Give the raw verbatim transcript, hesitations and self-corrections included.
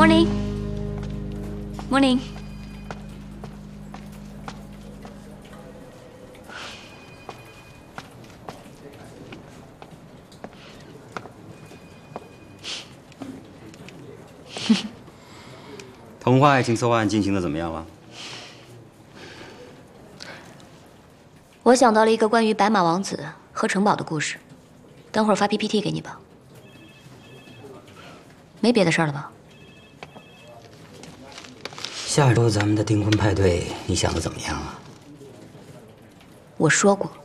Morning. Morning. 童话爱情策划案进行的怎么样了？ 我想到了一个关于白马王子和城堡的故事，等会儿发 P P T 给你吧。没别的事儿了吧？ 下周咱们的订婚派对，你想的怎么样啊？ 我说过，